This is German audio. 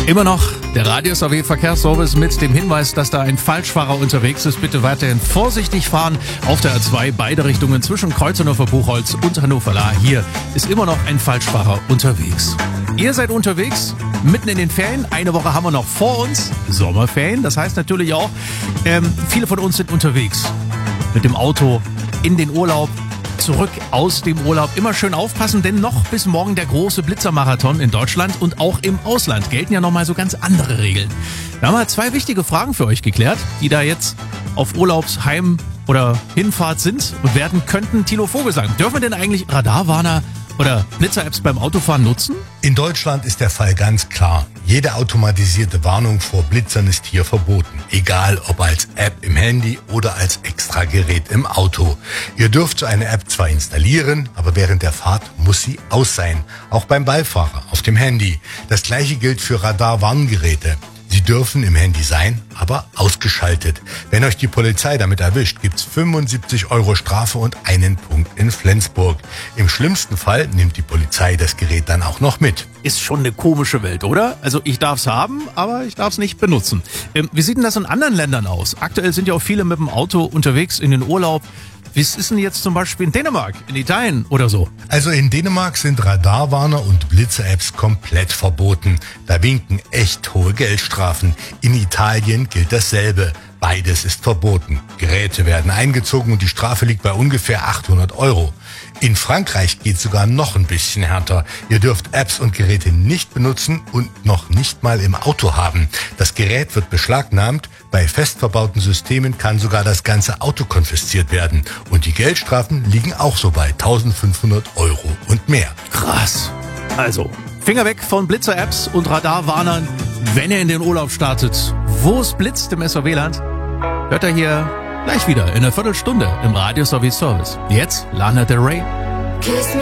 Immer noch der Radio-SAW Verkehrsservice mit dem Hinweis, dass da ein Falschfahrer unterwegs ist. Bitte weiterhin vorsichtig fahren auf der A2, beide Richtungen zwischen Kreuznachher-Buchholz und Hannover-Laa. Hier ist immer noch ein Falschfahrer unterwegs. Ihr seid unterwegs, mitten in den Ferien. Eine Woche haben wir noch vor uns, Sommerferien. Das heißt natürlich auch, viele von uns sind unterwegs mit dem Auto in den Urlaub. Zurück aus dem Urlaub. Immer schön aufpassen, denn noch bis morgen der große Blitzermarathon in Deutschland und auch im Ausland gelten ja nochmal so ganz andere Regeln. Da haben wir 2 wichtige Fragen für euch geklärt, die da jetzt auf Urlaubsheim oder Hinfahrt sind und werden könnten. Tilo Vogelsang, dürfen wir denn eigentlich Radarwarner oder Blitzer-Apps beim Autofahren nutzen? In Deutschland ist der Fall ganz klar. Jede automatisierte Warnung vor Blitzern ist hier verboten. Egal ob als App im Handy oder als Extragerät im Auto. Ihr dürft so eine App zwar installieren, aber während der Fahrt muss sie aus sein. Auch beim Beifahrer auf dem Handy. Das gleiche gilt für Radarwarngeräte. Sie dürfen im Handy sein, aber ausgeschaltet. Wenn euch die Polizei damit erwischt, gibt's 75 € Strafe und 1 Punkt in Flensburg. Im schlimmsten Fall nimmt die Polizei das Gerät dann auch noch mit. Ist schon eine komische Welt, oder? Also ich darf's haben, aber ich darf's nicht benutzen. Wie sieht denn das in anderen Ländern aus? Aktuell sind ja auch viele mit dem Auto unterwegs in den Urlaub. Wie ist denn jetzt zum Beispiel in Dänemark, in Italien oder so? Also in Dänemark sind Radarwarner und Blitzer-Apps komplett verboten. Da winken echt hohe Geldstrafen. In Italien gilt dasselbe. Beides ist verboten. Geräte werden eingezogen und die Strafe liegt bei ungefähr 800 €. In Frankreich geht sogar noch ein bisschen härter. Ihr dürft Apps und Geräte nicht benutzen und noch nicht mal im Auto haben. Das Gerät wird beschlagnahmt. Bei fest verbauten Systemen kann sogar das ganze Auto konfisziert werden. Und die Geldstrafen liegen auch so bei 1.500 € und mehr. Krass. Also, Finger weg von Blitzer-Apps und Radarwarnern, wenn ihr in den Urlaub startet. Wo es blitzt im SAW-Land, hört ihr hier gleich wieder in einer Viertelstunde im Radio-SAW Service. Jetzt Lana Del Rey.